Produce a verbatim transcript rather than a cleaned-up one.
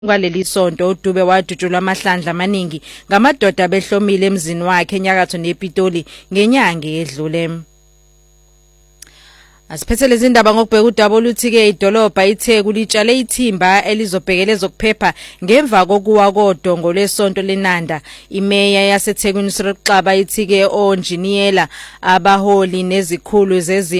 Kwaleli sonto uDube wadutshulwa amahlandla amaningi ngamadoda behlomile emzini wakhe enyakatho nePitoli ngenyanga edlule. Asiphethele izindaba ngokubheka udaba oluthi ke idolobha iTheku litshale ithimba elizobhekela ezokuphepha ngemva kokuwa kodongo lesonto leNanda. Imeya yaseThekwini Sirixaba ithi ke onjiniyela abaholi nezikhulu zezi